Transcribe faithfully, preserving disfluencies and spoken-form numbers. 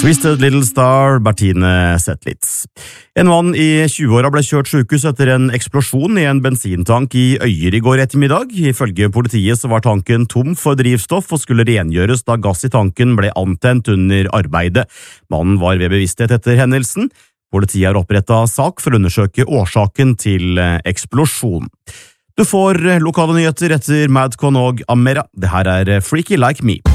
Twisted Little Star, Bertine Zetlitz. En mann i tjueåra ble kjørt sykehus etter en eksplosjon i en bensintank i Øyer i går ettermiddag. Ifølge politiet så var tanken tom for drivstoff og skulle rengjøres da gass i tanken ble antent under arbeidet. Mannen var ved bevissthet etter hendelsen. Politiet har opprettet sak for å undersøke årsaken til eksplosjonen. Du får lokale nyheter etter Madcon og Amera. Det her er Freaky Like Me.